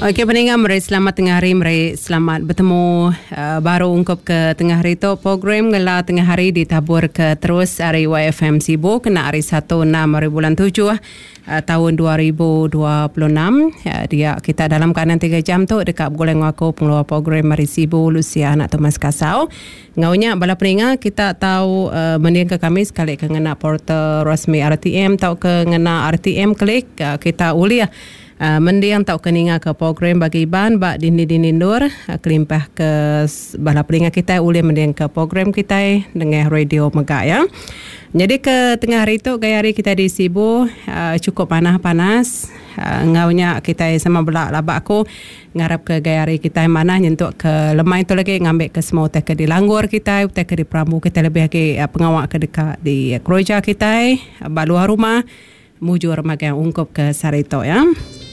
Okey, pendengar, mari selamat tengah hari, mari selamat bertemu baru ungkup ke tengah hari tu. Program Ngela Tengah Hari ditabur ke terus hari YFM Sibu kena hari 1 6 hari bulan 7 tahun 2026. Dia kita dalam keadaan 3 jam tu dekat boleh ngaku pengeluar program Mari Sibu Lucia anak Thomas Kasau. Ngaunya bala pendengar kita tahu mendiang ke kami sekali ke ngena portal rasmi RTM tau ke ngena RTM klik kita uliah mendiang tau keninga ke program bagi ban bak dini-dini-nur kelimpah ke bala pelinga kita boleh mendiang ke program kita dengan radio Megak ya. Jadi ke tengah hari tu gaya hari kita di Sibu cukup panas-panas. Ngaunya kita sama belak labak aku ngarap ke gaya hari kita mana nyentuk ke lemai tu lagi ngambil ke semua ke di langgur kita ke di Pramu kita lebih lagi pengawak ke dekat di keroja kita bak luar rumah mujur magang ungkup ke sarito ya.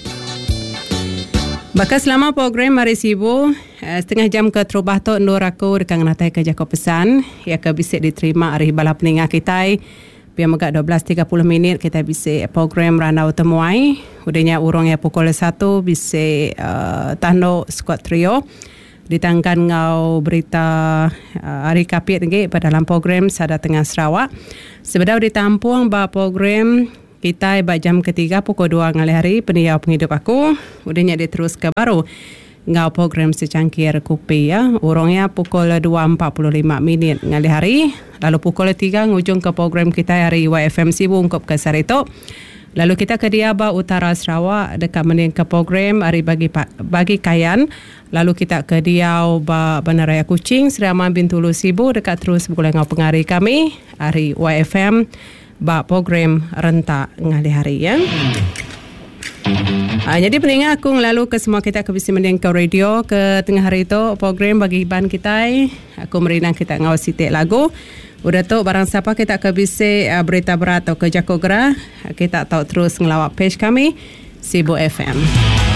Baka selama program Mari Sibu setengah jam ke terubah tu nur aku dekat natai ke jako pesan ya ke bisik diterima hari bala peninga kita biar megak 12.30 minit kita bisik program Ranau Temuai udahnya urang ya pukul 1 bisik tando squad trio ditangkan ngau berita hari kapit lagi pada dalam program Sada Tengah Sarawak sebenarnya ditampung bah program kita bak jam ketiga pukul 2 ngali hari pendiau penghidup aku udahnya dia terus ke baru ngau program secangkir kopi ya urangnya pukul 2.45 minit ngali hari lalu pukul 3 ngujung ke program kita hari YFM Sibu ungkup ke Sarito lalu kita ke Diaba Utara Sarawak dekat mending ke program hari bagi kayan lalu kita ke Diau Bandaraya Kuching Seriaman Bintulu Sibu dekat terus boleh ngau pengari kami hari YFM bak program rentak ngali hari ya. Jadi pendengar aku lalu ke semua kita ke bisi mendiang ke radio ke tengah hari tu program bagi ban kita aku merinang kita ngau sitik lagu udah tu barang siapa kita ke bisi berita berat atau ke Jako Gerah kita tahu terus ngelawak page kami Sibu FM.